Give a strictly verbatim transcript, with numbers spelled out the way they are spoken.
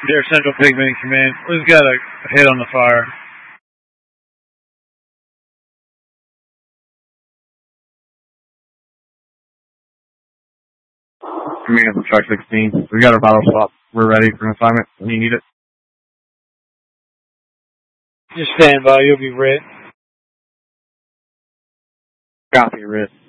Deer Central Pigman Command. We just got a hit on the fire. Command from Truck sixteen. We got our battle swap. We're ready for an assignment when you need it. Just stand by. You'll be ready. Copy, Rick.